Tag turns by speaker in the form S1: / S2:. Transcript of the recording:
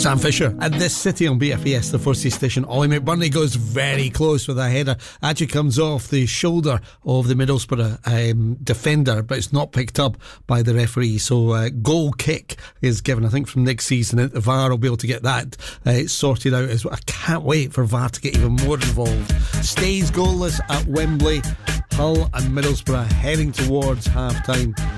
S1: Sam Fisher at This City on BFES, the 4C station. Ollie McBurney goes very close with a header. Actually comes off the shoulder of the Middlesbrough defender, but it's not picked up by the referee. So goal kick is given, I think, from next season. The VAR will be able to get that sorted out as well. I can't wait for VAR to get even more involved. Stays goalless at Wembley. Hull and Middlesbrough heading towards half time.